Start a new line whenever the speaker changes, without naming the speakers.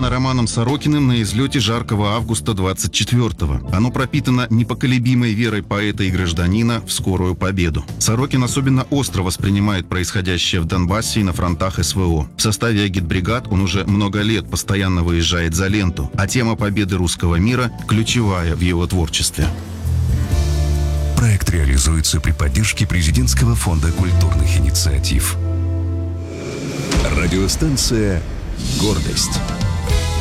написано Романом Сорокиным на излете жаркого августа 24-го. Оно пропитано непоколебимой верой поэта и гражданина в скорую победу. Сорокин особенно остро воспринимает происходящее в Донбассе и на фронтах СВО. В составе агитбригад он уже много лет постоянно выезжает за ленту, а тема победы русского мира ключевая в его творчестве.
Проект реализуется при поддержке Президентского фонда культурных инициатив. Радиостанция «Гордость».